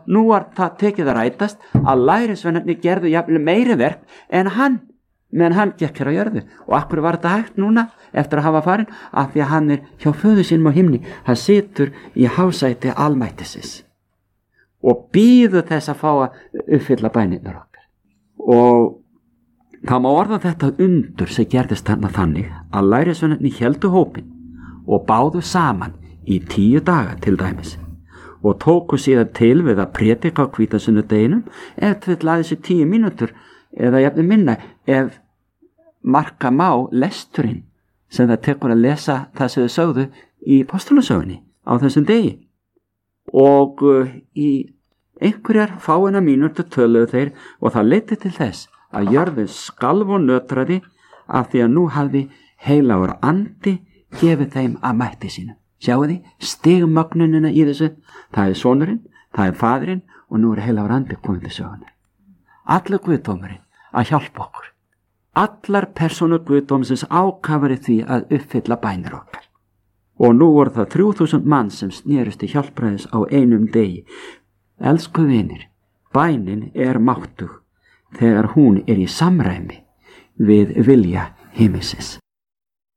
nú var það tekið að rætast að lærisveinarnir gerðu jafnvel meiri verk en hann, meðan hann gekk hér á jörðu. Og akkur var þetta hægt núna eftir að hafa farin? Af því að hann hjá föður sínum á himni, hann situr í hásæti almættisins og bíður þess að fá að uppfylla bænirnar okkar. Og það má orða þetta undur sem gerðist þarna þannig að lærisveinarnir héldu hópinn og báðu saman í 10 daga til dæmis og tóku síðan til við að prédika á hvítasunnudeginum ef til aðeins 10 mínútur eða jafnvel minna ef marka má lesturinn sem það tekur að lesa það sem þau sögðu í postulasögunni á þessum degi. Og í einhverjar fáeina mínútur töluðu þeir og það leiddi til þess að jörðin skalf og nötraði af því að nú hafði heilagur andi gefið þeim að mætti sínu. Sjáu því, stigmögnunina í þessu, það sonurinn, það faðirinn og nú heilagur andi komið til sögunar. Allur guðdómurinn að hjálpa okkur. Allar persónur guðdómsins ákafari því að uppfylla bænir okkar. Og nú voru það 3000 mann sem snerust til hjálpræðis á einum degi. Elsku vinir, bænin máttug þegar hún í samræmi við vilja himinsins.